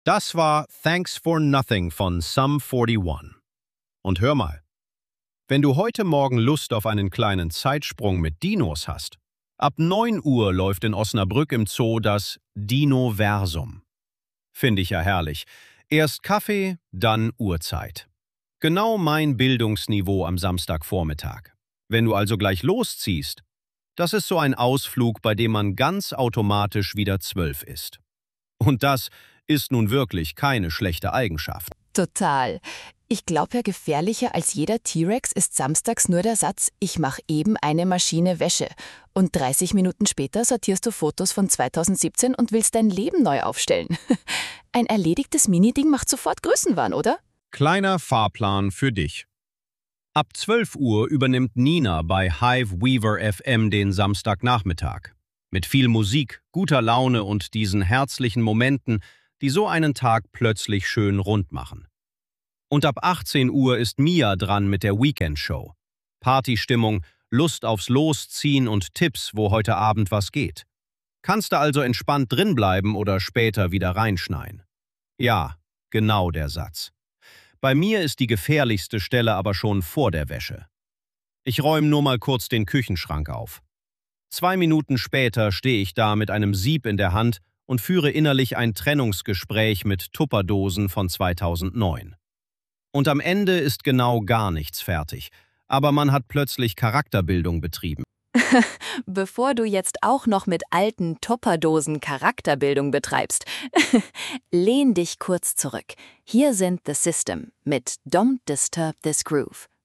Das war Thanks for Nothing von Sum 41. Und hör mal, wenn du heute Morgen Lust auf einen kleinen Zeitsprung mit Dinos hast, ab 9 Uhr läuft in Osnabrück im Zoo das Dinoversum. Finde ich ja herrlich. Erst Kaffee, dann Uhrzeit. Genau mein Bildungsniveau am Samstagvormittag. Wenn du also gleich losziehst, das ist so ein Ausflug, bei dem man ganz automatisch wieder 12 ist. Und das ist nun wirklich keine schlechte Eigenschaft. Total. Ich glaube ja, gefährlicher als jeder T-Rex ist samstags nur der Satz, ich mache eben eine Maschine Wäsche. Und 30 Minuten später sortierst du Fotos von 2017 und willst dein Leben neu aufstellen. Ein erledigtes Mini-Ding macht sofort Größenwahn, oder? Kleiner Fahrplan für dich. Ab 12 Uhr übernimmt Nina bei Hive Weaver FM den Samstagnachmittag. Mit viel Musik, guter Laune und diesen herzlichen Momenten, die so einen Tag plötzlich schön rund machen. Und ab 18 Uhr ist Mia dran mit der Weekend-Show. Partystimmung, Lust aufs Losziehen und Tipps, wo heute Abend was geht. Kannst du also entspannt drinbleiben oder später wieder reinschneien? Ja, genau der Satz. Bei mir ist die gefährlichste Stelle aber schon vor der Wäsche. Ich räume nur mal kurz den Küchenschrank auf. 2 Minuten später stehe ich da mit einem Sieb in der Hand und führe innerlich ein Trennungsgespräch mit Tupperdosen von 2009. Und am Ende ist genau gar nichts fertig, aber man hat plötzlich Charakterbildung betrieben. Bevor du jetzt auch noch mit alten Tupperdosen Charakterbildung betreibst, lehn dich kurz zurück. Hier sind The System mit Don't Disturb This Groove.